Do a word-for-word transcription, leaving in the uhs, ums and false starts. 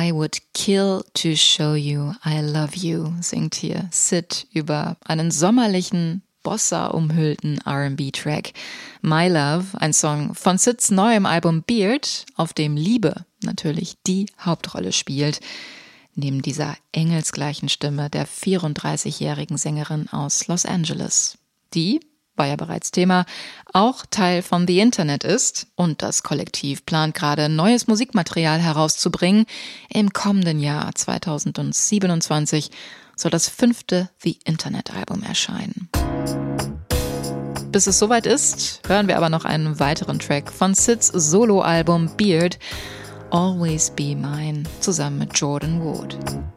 I would kill to show you I love you, singt hier Syd über einen sommerlichen, Bossa-umhüllten R and B-Track. My Love, ein Song von Syds neuem Album Beard, auf dem Liebe natürlich die Hauptrolle spielt. Neben dieser engelsgleichen Stimme der vierunddreißigjährigen Sängerin aus Los Angeles. Die, war ja bereits Thema, auch Teil von The Internet ist und das Kollektiv plant gerade neues Musikmaterial herauszubringen. Im kommenden Jahr zweitausendsiebenundzwanzig soll das fünfte The Internet-Album erscheinen. Bis es soweit ist, hören wir aber noch einen weiteren Track von Syds Soloalbum Beard, Always Be Mine, zusammen mit Jordan Wood.